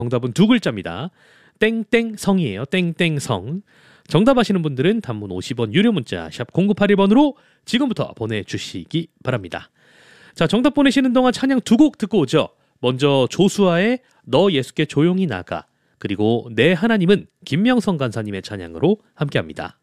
정답은 두 글자입니다. 땡땡성이에요. 땡땡성. 정답 아시는 분들은 단문 50원 유료 문자 샵 0981번으로 지금부터 보내주시기 바랍니다. 자, 정답 보내시는 동안 찬양 두 곡 듣고 오죠. 먼저 조수아의 너 예수께 조용히 나가, 그리고 내 하나님은 김명성 간사님의 찬양으로 함께합니다.